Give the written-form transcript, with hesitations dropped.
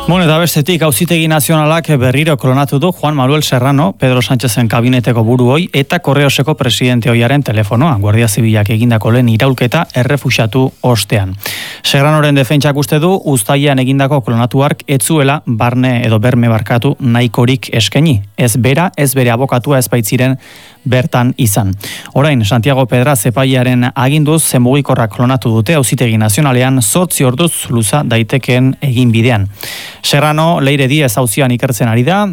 Eta bestetik, Auzitegi Nazionalak berriro klonatu du Juan Manuel Serrano, Pedro Sánchezen kabineteko buru ohi eta Korreoseko presidente ohiaren telefonoa, Guardia Zibilak egindako lehen iraulketa errefuxatu ostean. Serranoren defentsak uste du, uztailean egindako klonatu hark etzuela barne edo berme barkatu nahikorik eskaini. Ez bera, ez bere abokatua ez baitziren bertan izan. Orain, Santiago Pedraz epailearen aginduz zenmugikorrak klonatu dute Auzitegi Nazionalean 8 orduz luza daitekeen egin bidean. Serrano Leire Diez auzian ikertzen ari da,